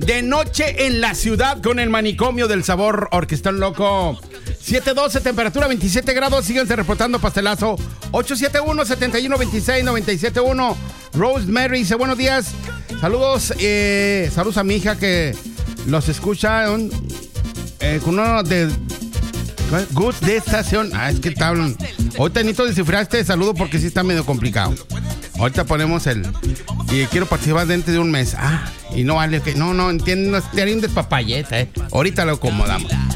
De noche en la ciudad con el manicomio del sabor Orquestón Loco. 7:12, temperatura 27 grados. Síguense reportando pastelazo. 871-7126-971. Rosemary dice: buenos días. Saludos. Saludos a mi hija que los escucha con uno de Good de estación. Es que estaban. Ahorita necesito descifrar este saludo porque sí está medio complicado. Ahorita ponemos y quiero participar dentro de un mes. Y no vale que. No entiendo. Te haría un despapayeta, Ahorita lo acomodamos.